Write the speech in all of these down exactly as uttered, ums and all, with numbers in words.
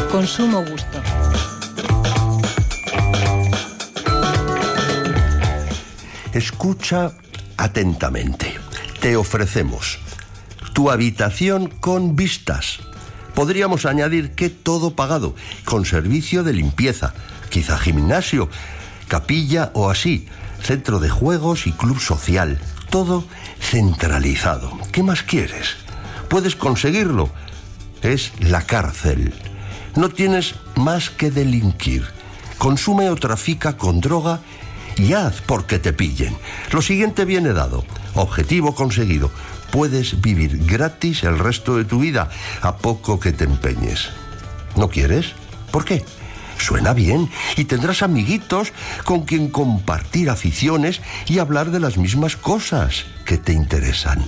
con sumo gusto. Escucha atentamente. Te ofrecemos tu habitación con vistas. Podríamos añadir que todo pagado, con servicio de limpieza, quizá gimnasio, capilla o así, centro de juegos y club social. Todo centralizado. ¿Qué más quieres? Puedes conseguirlo. Es la cárcel. No tienes más que delinquir. Consume o trafica con droga y haz porque te pillen. Lo siguiente viene dado. Objetivo conseguido. Puedes vivir gratis el resto de tu vida, a poco que te empeñes. ¿No quieres? ¿Por qué? Suena bien y tendrás amiguitos con quien compartir aficiones y hablar de las mismas cosas que te interesan.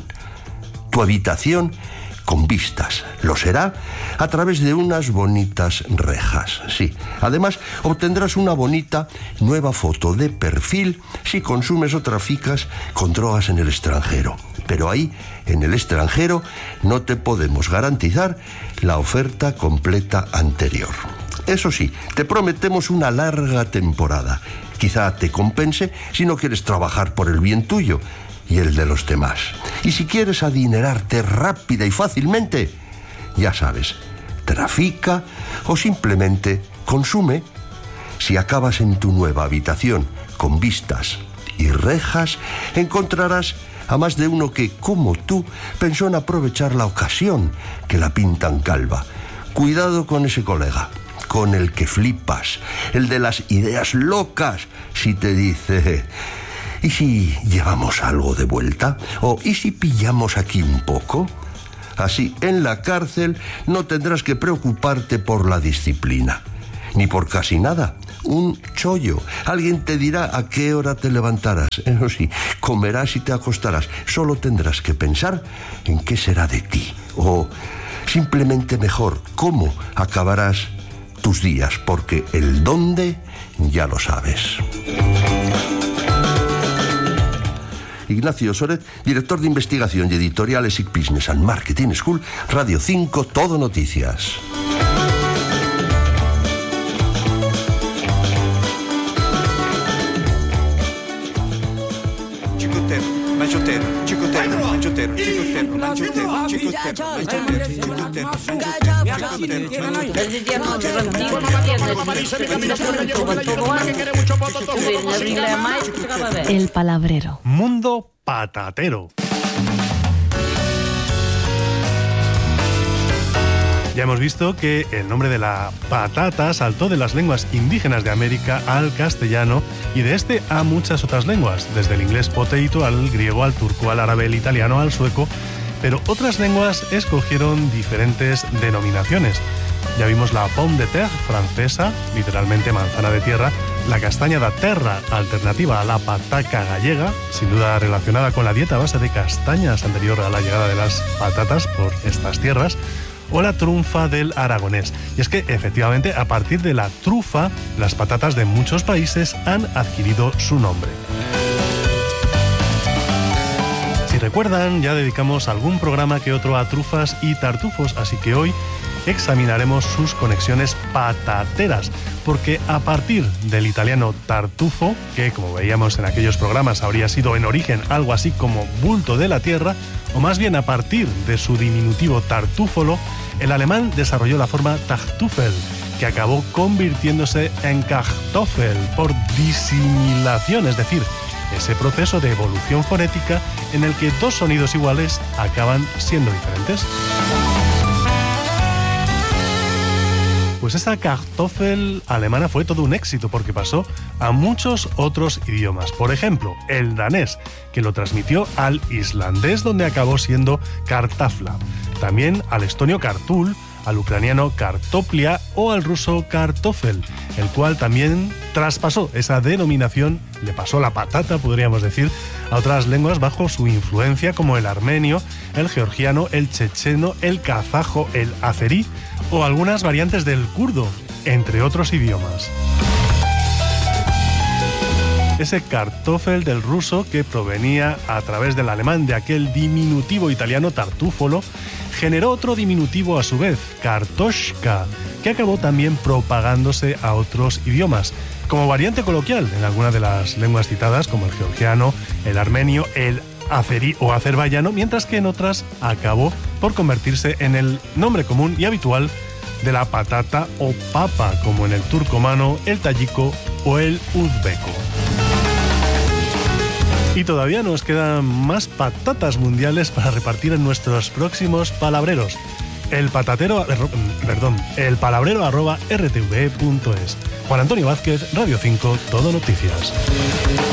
Tu habitación con vistas lo será a través de unas bonitas rejas, sí. Además, obtendrás una bonita nueva foto de perfil si consumes o traficas con drogas en el extranjero. Pero ahí, en el extranjero, no te podemos garantizar la oferta completa anterior. Eso sí, te prometemos una larga temporada. Quizá te compense si no quieres trabajar por el bien tuyo y el de los demás. Y si quieres adinerarte rápida y fácilmente, ya sabes, trafica o simplemente consume. Si acabas en tu nueva habitación con vistas y rejas, encontrarás a más de uno que, como tú, pensó en aprovechar la ocasión que la pintan calva. Cuidado con ese colega, con el que flipas, el de las ideas locas, si te dice: ¿y si llevamos algo de vuelta? ¿O y si pillamos aquí un poco? Así, en la cárcel no tendrás que preocuparte por la disciplina, ni por casi nada. Un chollo. Alguien te dirá a qué hora te levantarás. Eso sí, comerás y te acostarás. Solo tendrás que pensar en qué será de ti. O simplemente mejor, cómo acabarás tus días, porque el dónde ya lo sabes. Ignacio Soret, director de investigación y editorial E S I C Business and Marketing School, Radio cinco, Todo Noticias. Mangiotero, cicotero, mangiotero, cicotero, mangiotero, cicotero, mangiotero. El palabrero. Mundo patatero. Ya hemos visto que el nombre de la patata saltó de las lenguas indígenas de América al castellano y de este a muchas otras lenguas, desde el inglés potato al griego, al turco, al árabe, el italiano, al sueco, pero otras lenguas escogieron diferentes denominaciones. Ya vimos la pomme de terre francesa, literalmente manzana de tierra, la castaña da terra, alternativa a la pataca gallega, sin duda relacionada con la dieta a base de castañas anterior a la llegada de las patatas por estas tierras, o la trunfa del aragonés. Y es que, efectivamente, a partir de la trufa, las patatas de muchos países han adquirido su nombre. Si recuerdan, ya dedicamos algún programa que otro a trufas y tartufos, así que hoy examinaremos sus conexiones patateras, porque a partir del italiano tartufo, que como veíamos en aquellos programas habría sido en origen algo así como bulto de la tierra, o más bien a partir de su diminutivo tartúfolo, el alemán desarrolló la forma Tartufel, que acabó convirtiéndose en Kartoffel por disimilación, es decir, ese proceso de evolución fonética en el que dos sonidos iguales acaban siendo diferentes. Pues esa Kartoffel alemana fue todo un éxito porque pasó a muchos otros idiomas. Por ejemplo, el danés, que lo transmitió al islandés, donde acabó siendo Kartafla. También al estonio Kartul, al ucraniano Kartoplia o al ruso Kartoffel, el cual también traspasó esa denominación, le pasó la patata, podríamos decir, a otras lenguas bajo su influencia, como el armenio, el georgiano, el checheno, el kazajo, el azerí o algunas variantes del kurdo, entre otros idiomas. Ese Kartoffel del ruso, que provenía a través del alemán de aquel diminutivo italiano tartúfolo, generó otro diminutivo a su vez, Kartoshka, que acabó también propagándose a otros idiomas, como variante coloquial en algunas de las lenguas citadas, como el georgiano, el armenio, el azerí o azerbaiyano, mientras que en otras acabó por convertirse en el nombre común y habitual de la patata o papa, como en el turcomano, el tayiko o el uzbeco. Y todavía nos quedan más patatas mundiales para repartir en nuestros próximos palabreros. El patatero, perdón, el palabrero arroba r t v e punto es. Juan Antonio Vázquez, Radio cinco, Todo Noticias.